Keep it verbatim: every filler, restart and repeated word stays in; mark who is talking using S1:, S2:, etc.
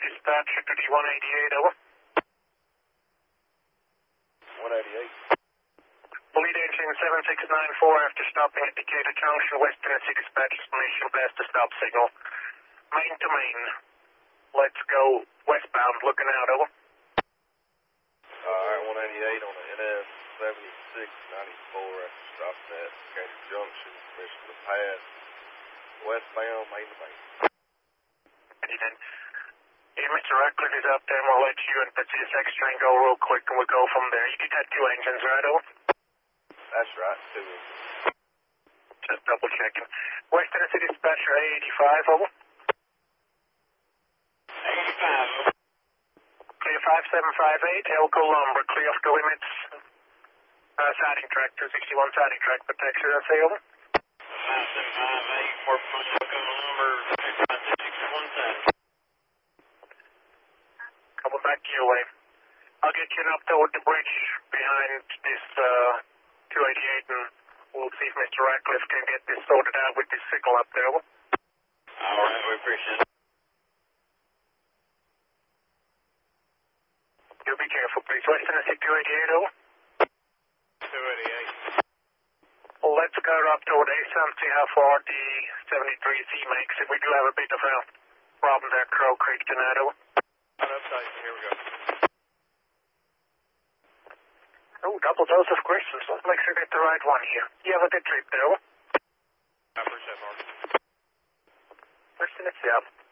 S1: dispatcher to the one eighty-eight, over.
S2: one eighty-eight.
S1: Lead engine seven six nine four after stopping at Decatur Junction, West Tennessee dispatch explanation, blast the stop signal. Main to main. Let's go westbound, looking out, over.
S2: Alright, one eighty-eight on the N S seventy-six ninety-four after stopping at Decatur Junction, permission to pass. Westbound, main to main.
S1: Yeah, Mister Ratcliffe is up there, and we'll let you and Patsy X train go real quick, and we'll go from there. You did have two engines, right, over?
S2: That's right, two engines.
S1: Just double checking. West Tennessee dispatcher A eighty-five, over.
S3: eighty-five, over.
S1: Clear five seven five eight, Elko Lumber, clear off the limits. Uh, siding track, two sixty-one siding track protection, I say, over.
S3: five seven five eight, four point Elko Lumber, two sixty-one siding.
S1: Coming back your way. I'll get you up toward the bridge behind this uh, two eighty-eight, and we'll see if Mister Ratcliffe can get this sorted out with this signal up there. Over.
S3: All right, we appreciate it.
S1: You be careful, please. West Tennessee two eighty-eight, over.
S3: two eighty-eight.
S1: Well, let's go up toward A S A M, see how far the seventy-three C makes. If we do have a bit of a problem there, Crow Creek tonight, over.
S2: Upside, here we go.
S1: Oh, double dose of Christmas. Let's make sure we get the right one here. You have a good trip there, over.
S2: I appreciate it, Mark.
S1: West Tennessee, up.